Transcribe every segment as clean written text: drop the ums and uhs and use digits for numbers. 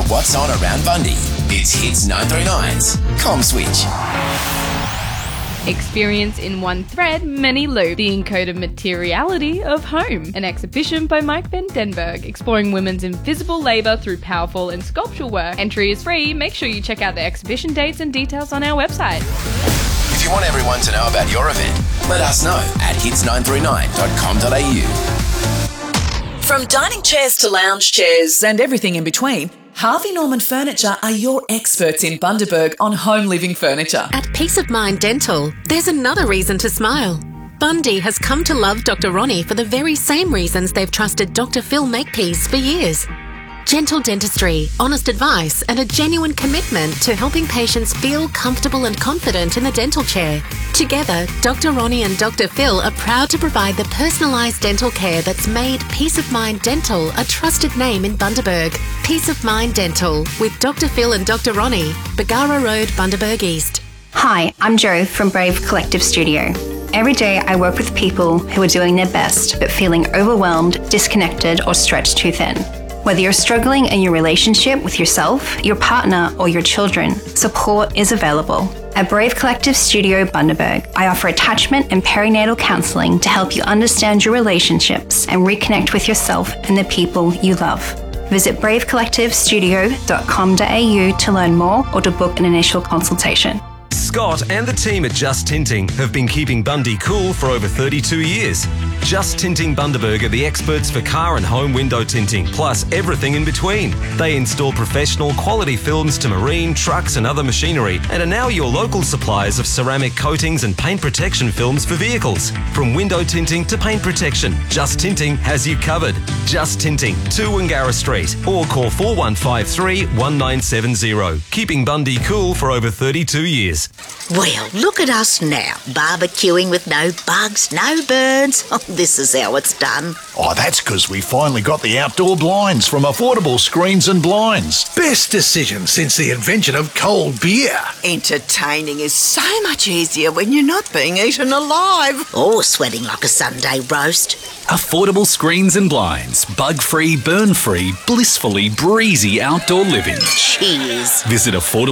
what's on around Bundy. It's Hits 939's Com Switch. Experience in one thread, many loops. The Encoded Materiality of Home. An exhibition by Mike van Denberg, exploring women's invisible labour through powerful and sculptural work. Entry is free. Make sure you check out the exhibition dates and details on our website. If you want everyone to know about your event, let us know at hits939.com.au. From dining chairs to lounge chairs and everything in between, Harvey Norman Furniture are your experts in Bundaberg on home living furniture. At Peace of Mind Dental, there's another reason to smile. Bundy has come to love Dr. Ronnie for the very same reasons they've trusted Dr. Phil Makepeace for years. Gentle dentistry, honest advice, and a genuine commitment to helping patients feel comfortable and confident in the dental chair. Together, Dr. Ronnie and Dr. Phil are proud to provide the personalised dental care that's made Peace of Mind Dental a trusted name in Bundaberg. Peace of Mind Dental with Dr. Phil and Dr. Ronnie, Bagara Road, Bundaberg East. Hi, I'm Jo from Brave Collective Studio. Every day I work with people who are doing their best but feeling overwhelmed, disconnected, or stretched too thin. Whether you're struggling in your relationship with yourself, your partner, or your children, support is available. At Brave Collective Studio Bundaberg, I offer attachment and perinatal counselling to help you understand your relationships and reconnect with yourself and the people you love. Visit bravecollectivestudio.com.au to learn more or to book an initial consultation. Scott and the team at Just Tinting have been keeping Bundy cool for over 32 years. Just Tinting Bundaberg are the experts for car and home window tinting, plus everything in between. They install professional quality films to marine, trucks and other machinery, and are now your local suppliers of ceramic coatings and paint protection films for vehicles. From window tinting to paint protection, Just Tinting has you covered. Just Tinting, 2 Wangara Street, or call 4153 1970. Keeping Bundy cool for over 32 years. Well, look at us now, barbecuing with no bugs, no birds. Oh, this is how it's done. Oh, that's because we finally got the outdoor blinds from Affordable Screens and Blinds. Best decision since the invention of cold beer. Entertaining is so much easier when you're not being eaten alive. Or sweating like a Sunday roast. Affordable Screens and Blinds. Bug-free, burn-free, blissfully breezy outdoor living. Cheers. Visit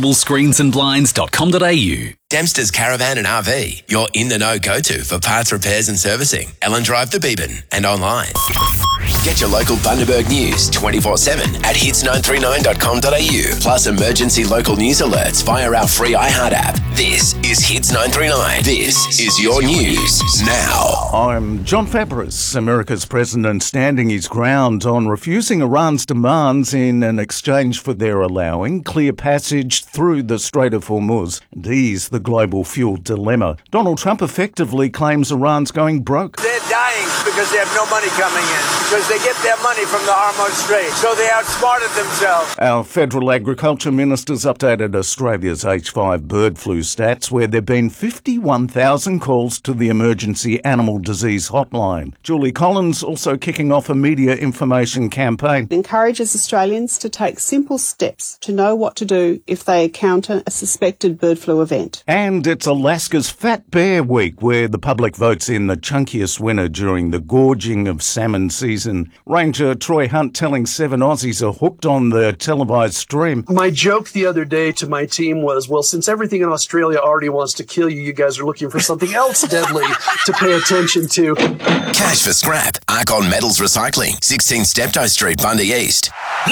affordablescreensandblinds.com.au. Dempster's Caravan and RV, your in-the-know go-to for parts repairs and servicing. Ellen Drive the Beeben and online. Get your local Bundaberg news 24/7 at hits939.com.au. Plus emergency local news alerts via our free iHeart app. This is Hits 939. This is your news now. I'm John Fabris, America's president, standing his ground on refusing Iran's demands in an exchange for their allowing clear passage through the Strait of Hormuz and ease the global fuel dilemma. Donald Trump effectively claims Iran's going broke. They're dying because they have no money coming in, because they get their money from the Hormuz Strait, so they outsmarted themselves. Our federal agriculture minister's updated Australia's H5 bird flu stats, where there have been 51,000 calls to the emergency animal disease hotline. Julie Collins also kicking off a media information campaign. It encourages Australians to take simple steps to know what to do if they encounter a suspected bird flu event. And it's Alaska's Fat Bear Week, where the public votes in the chunkiest winner during the gorging of salmon season. Ranger Troy Hunt telling 7 Aussies are hooked on the televised stream. My joke the other day to my team was, well, since everything in Australia already wants to kill you, you guys are looking for something else deadly to pay attention to. Cash for scrap. Arcon Metals Recycling, 16 Steptoe Street, Bundy East.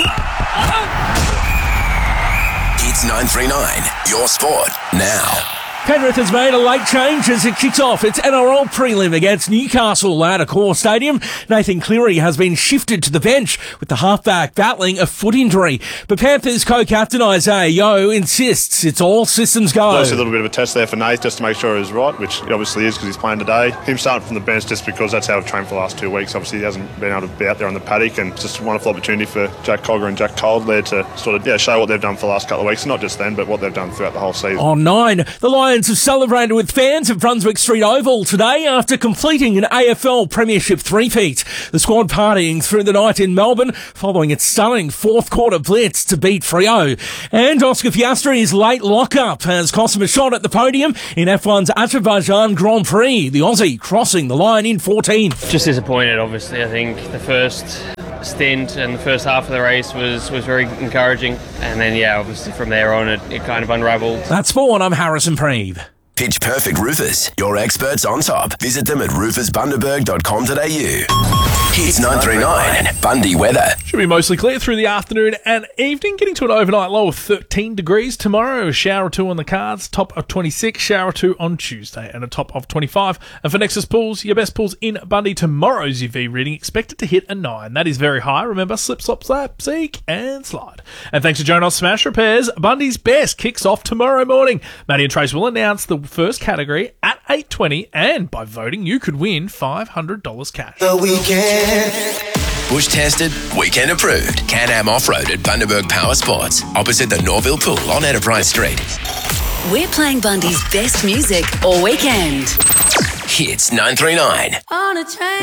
Hits 939, your sport now. Penrith has made a late change as it kicks off its NRL prelim against Newcastle at Accor Stadium. Nathan Cleary has been shifted to the bench with the halfback battling a foot injury. But Panthers co-captain Isaiah Yeo insists it's all systems go. There's a little bit of a test there for Nath just to make sure he's right, which he obviously is because he's playing today. Him starting from the bench just because that's how I've trained for the last 2 weeks. Obviously he hasn't been able to be out there on the paddock, and it's just a wonderful opportunity for Jack Cogger and Jack Cold there to sort of show what they've done for the last couple of weeks. Not just then, but what they've done throughout the whole season. On 9, the Lions have celebrated with fans at Brunswick Street Oval today after completing an AFL Premiership three-peat. The squad partying through the night in Melbourne following its stunning fourth-quarter blitz to beat Freo. And Oscar Piastri's late lock-up has cost him a shot at the podium in F1's Azerbaijan Grand Prix, the Aussie crossing the line in 14. Just disappointed, obviously. I think the first stint and the first half of the race was very encouraging. And then, obviously from there on, it kind of unravelled. That's Sport. I'm Harrison Preeve. Pitch Perfect Roofers, your experts on top. Visit them at roofersbundaberg.com.au. Hits 939, Bundy weather. Should be mostly clear through the afternoon and evening, getting to an overnight low of 13 degrees tomorrow. A shower or two on the cards, top of 26, shower or two on Tuesday, and a top of 25. And for Nexus Pools, your best pools in Bundy, tomorrow's UV reading expected to hit a 9. That is very high. Remember, slip, slop, slap, seek, and slide. And thanks to Jonas Smash Repairs, Bundy's best kicks off tomorrow morning. Maddie and Trace will announce the first category at 8:20, and by voting, you could win $500 cash. The weekend. Bush tested, weekend approved. Can-Am Off-Road at Bundaberg Power Sports, opposite the Norville Pool on Enterprise Street. We're playing Bundy's best music all weekend. Hits 939. On a train.